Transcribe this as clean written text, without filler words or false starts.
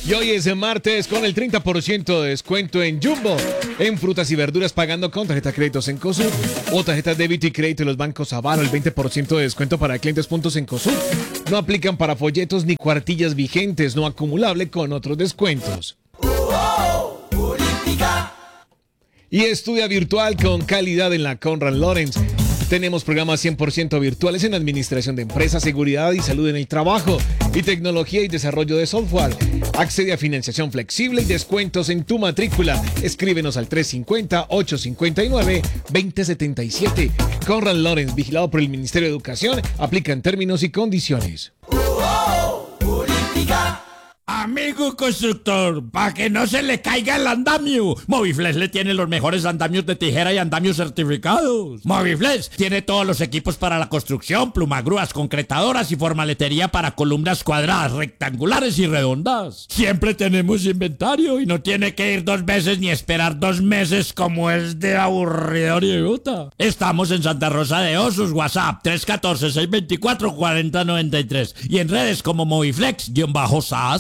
Y hoy es martes con el 30% de descuento en Jumbo, en frutas y verduras pagando con tarjeta créditos en COSUR o tarjeta débito y crédito de los bancos Avaro. El 20% de descuento para clientes puntos en COSUR. No aplican para folletos ni cuartillas vigentes, no acumulable con otros descuentos. Y estudia virtual con calidad en la Conrad Lorenz. Tenemos programas 100% virtuales en administración de empresas, seguridad y salud en el trabajo y tecnología y desarrollo de software. Accede a financiación flexible y descuentos en tu matrícula. Escríbenos al 350-859-2077. Conrad Lorenz, vigilado por el Ministerio de Educación. Aplican términos y condiciones. Amigo constructor, para que no se le caiga el andamio, Moviflex le tiene los mejores andamios de tijera y andamios certificados. Moviflex tiene todos los equipos para la construcción, plumagrúas, concretadoras y formaletería para columnas cuadradas, rectangulares y redondas. Siempre tenemos inventario y no tiene que ir 2 veces ni esperar 2 meses como es de aburridor y idiota. Estamos en Santa Rosa de Osos, WhatsApp 314-624-4093 y en redes como Moviflex-SAS.